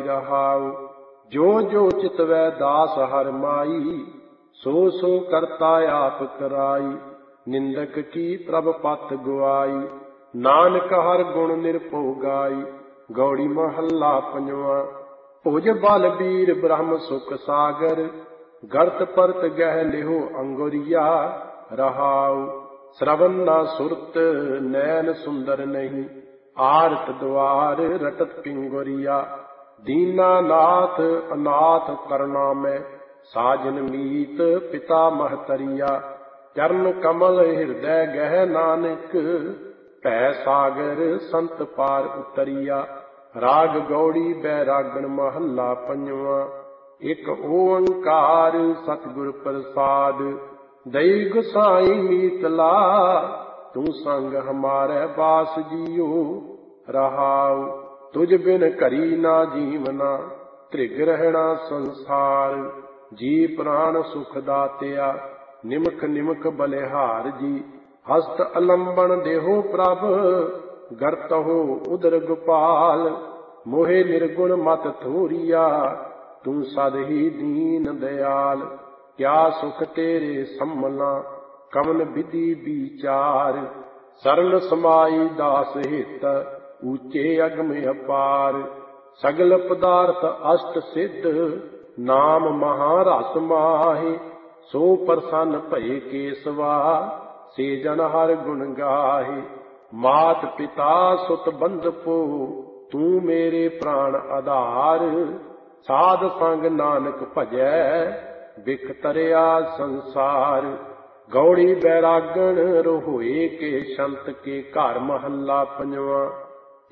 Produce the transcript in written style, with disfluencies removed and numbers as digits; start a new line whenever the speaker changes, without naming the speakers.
रहाऊ। जो जो चितवै दास हर माई, सो सो करता आप कराई। निंदक की प्रभ पत गुआई, नानक हर गुण निरभो गाई। गौड़ी महला पंजवा। भुज बल बीर ब्रह्म सुख सागर, गर्त परत गह लिहो अंगुरिया। रहाऊ श्रवण न सुरत नैन सुंदर नहीं, आरत द्वार रटत पिंगुरिया। दीना नाथ अनाथ करुणा में, साजन मीत पिता महतरिया। चरण कमल हृदय गह नानक, भै सागर संत पार उतरिया। राग गौड़ी बैरागण महला पंजवा। एक ओंकार सतगुर प्रसाद, दई गुसाई मीतला। तू संग हमारे बास जियो। रहाऊ तुझ बिन करी ना जीवना, त्रिग रहना संसार। जी प्राण सुख दातिया, निमख निमख बलिहार जी। हस्त अलंबन देहो प्रभ, गरतहो उदर गोपाल। मोहे निर्गुण मत थोरिया, तू सद ही दीन दयाल। क्या सुख तेरे सम्मला, कवन विधि विचार। सरल समाई दास हित, ऊंचे अगम अपार। सगल पदार्थ अष्ट सिद्ध, नाम महारस माहे। सो प्रसन्न भये केसवा, से जन हर गुण गाहे। मात पिता सुत बंधपो, तू मेरे प्राण आधार। साध संग नानक भजै, बिख तरिया संसार। गौड़ी बैरागण रहोए के, संत के घर महला पंजवा।